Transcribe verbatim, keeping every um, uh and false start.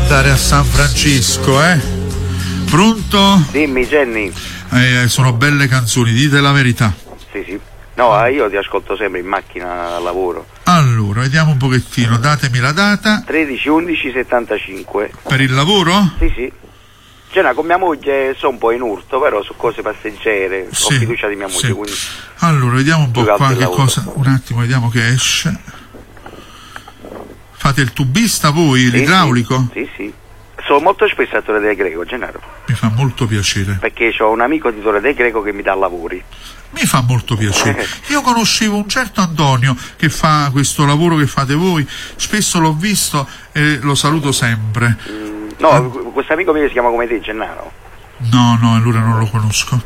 andare a San Francisco, eh? Pronto? Dimmi, Jenny. Eh, sono belle canzoni, dite la verità. Sì, sì. No, io ti ascolto sempre in macchina al lavoro. Allora, vediamo un pochettino, datemi la data. tredici undici settantacinque. Per il lavoro? Sì, sì. Cioè, con mia moglie sono un po' in urto, però su cose passeggere. Sì, ho fiducia di mia moglie, sì. quindi... Allora, vediamo un po' Più qua alto il che lavoro. cosa. Un attimo, vediamo che esce. Fate il tubista voi, Sì, l'idraulico? Sì, sì. sì. Sono molto spesso a Torre del Greco, Gennaro. Mi fa molto piacere. Perché ho un amico di Torre del Greco che mi dà lavori. Mi fa molto piacere. Io conoscevo un certo Antonio che fa questo lavoro che fate voi, spesso l'ho visto e lo saluto sempre. Mm, no, Ah. questo amico mio si chiama come te, Gennaro. No, no, allora non lo conosco.